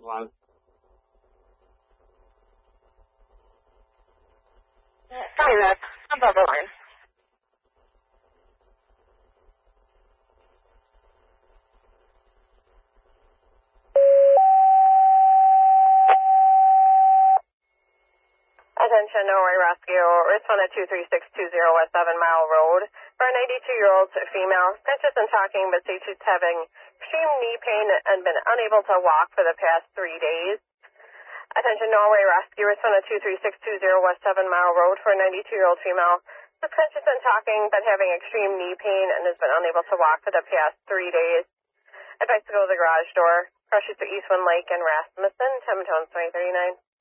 One. Sorry, that's above the line. Attention, Norway Rescue. Responded 23620 West 7 Mile Road for a 92-year-old female. Conscious and talking, but said she's having extreme knee pain and been unable to walk for the past 3 days. Attention, Norway Rescue. Responded 23620 West 7 Mile Road for a 92-year-old female. She's conscious and talking, but having extreme knee pain and has been unable to walk for the past 3 days. Advice to go to the garage door. Cross streets to Eastwind Lake and Rasmussen. 10 Tones 2039.